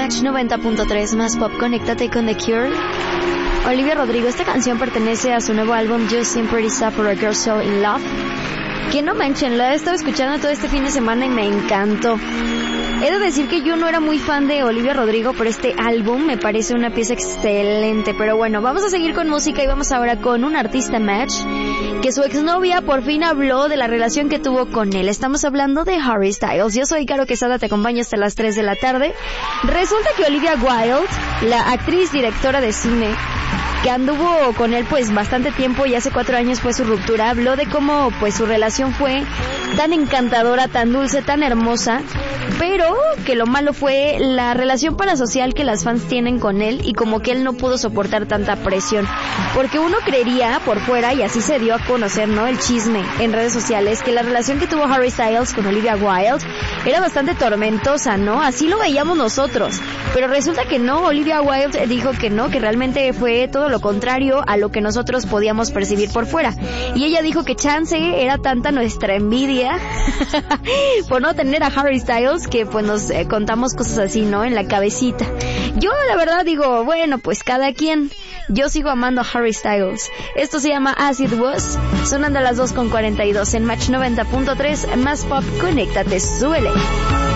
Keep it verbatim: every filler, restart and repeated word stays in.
Match noventa punto tres, más pop, conéctate con The Cure. Olivia Rodrigo, esta canción pertenece a su nuevo álbum Just Seem Pretty Sad for a Girl So in Love. Que no manchen, la he estado escuchando todo este fin de semana y me encantó. He de decir que yo no era muy fan de Olivia Rodrigo, pero este álbum me parece una pieza excelente. Pero bueno, vamos a seguir con música y vamos ahora con un artista Match, que su exnovia por fin habló de la relación que tuvo con él. Estamos hablando de Harry Styles. Yo soy Caro Quesada, te acompaño hasta las tres de la tarde. Resulta que Olivia Wilde, la actriz directora de cine, que anduvo con él pues bastante tiempo y hace cuatro años fue su ruptura, habló de cómo pues su relación fue tan encantadora, tan dulce, tan hermosa, pero que lo malo fue la relación parasocial que las fans tienen con él y como que él no pudo soportar tanta presión, porque uno creería por fuera, y así se dio a conocer, ¿no?, el chisme en redes sociales, que la relación que tuvo Harry Styles con Olivia Wilde era bastante tormentosa, ¿no? Así lo veíamos nosotros, pero resulta que no. Olivia Wilde dijo que no, que realmente fue todo lo contrario a lo que nosotros podíamos percibir por fuera, y ella dijo que chance era tanta nuestra envidia por no tener a Harry Styles que pues nos eh, contamos cosas así, ¿no?, en la cabecita. Yo la verdad digo, bueno, pues cada quien. Yo sigo amando a Harry Styles. Esto se llama As It Was, sonando a las dos con cuarenta y dos en Match noventa punto tres, más pop, conéctate, suele.